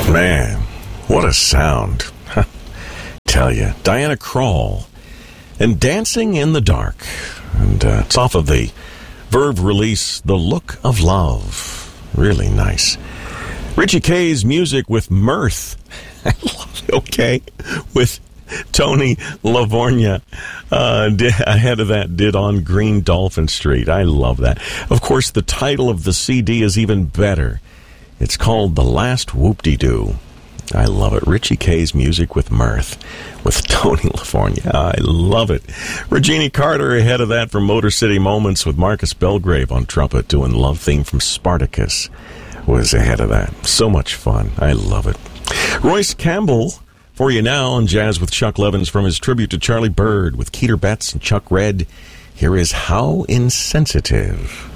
Man, what a sound. Tell you, Diana Krall and Dancing in the Dark. And it's off of the Verve release, The Look of Love. Really nice. Richie K's music with Mirth. Okay. With Tony Lavorgna. Ahead of that, did On Green Dolphin Street. I love that. Of course, the title of the CD is even better. It's called The Last Whoop-De-Doo. I love it. Richie K's music with Mirth, with Tony Lavorgna. I love it. Regina Carter ahead of that from Motor City Moments with Marcus Belgrave on trumpet doing the love theme from Spartacus was ahead of that. So much fun. I love it. Royce Campbell for you now on Jazz with Chuck Levins from his tribute to Charlie Bird with Keeter Betts and Chuck Red. Here is How Insensitive.